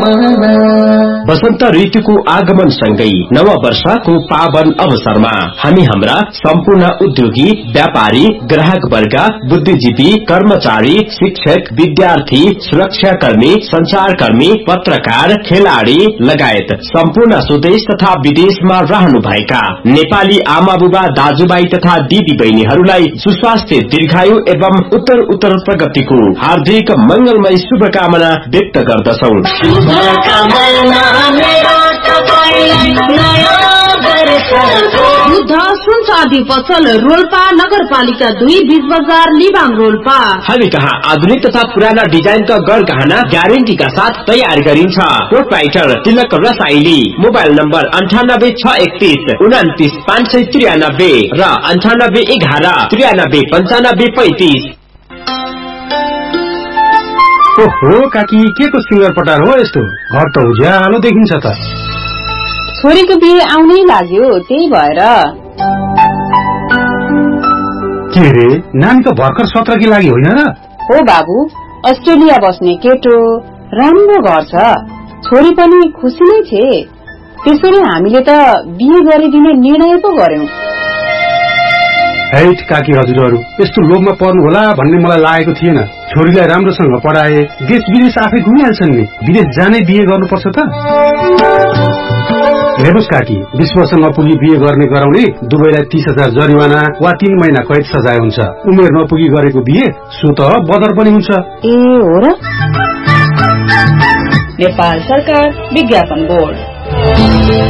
वसन्त ऋतुको आगमन सँगै नव वर्षको पावन अवसरमा हामी हाम्रा सम्पूर्ण उद्योगी, व्यापारी, ग्राहक वर्ग, बुद्धिजीवी, कर्मचारी, शिक्षक, विद्यार्थी, सुरक्षाकर्मी, संचारकर्मी, पत्रकार, खेलाड़ी लगायत सम्पूर्ण स्वदेश तथा विदेशमा रहनुभएका नेपाली आमा बुबा, दाजुभाइ तथा दिदी बहिनीहरूलाई सुस्वास्थ्य, दीर्घायु एवं उत्तर प्रगतिको हार्दिक मंगलमय शुभकामना व्यक्त गर्दछौ। बुद्ध सुन चाँदी पसल रोल्पा नगरपालिका 2 बीच बजार लिबाङ रोल्पा। हामी कहाँ आधुनिक तथा पुराना डिजाइनका गरगहना ग्यारेन्टीका साथ तयार गरिन्छ। प्रोप्राइटर तिलक रसाइली। मोबाइल नम्बर 9861 29 593 र 9811 93 95 35। ओहो काकी, के को सिंगर पटार हो यस्तो? घर त उज्यालो देखिन्छ त। छोरीको बिहे आउनै लाग्यो, त्यही भएर। के रे, नानी त भर्खर 17 की लागि होइन र? हो बाबु, अस्ट्रेलिया बस्ने केटो, राम्रो घर छ, छोरी पनि खुसी नै छे। त्यसैले हामीले त बिहे गरिदिने निर्णय पो गर्यौं। हैट काकी हजुरहरू, यस्तो लोभमा पर्नु होला भन्ने मलाई लागेको थिएन। छोरीलाई राम्रोसँग पढाए, देश विदेश आफै घुमिहाल्छन् नि। विदेश जाने बिहे गर्नुपर्छ त? हेर्नुहोस् काकी, 20 वर्ष नपुगी बिहे गर्ने गराउने दुवैलाई 30,000 जरिवाना वा 3 महिना कैद सजाय हुन्छ। उमेर नपुगी गरेको बिहे स्वत बदर पनि हुन्छ। ए हो र? नेपाल सरकार विज्ञापन बोर्ड।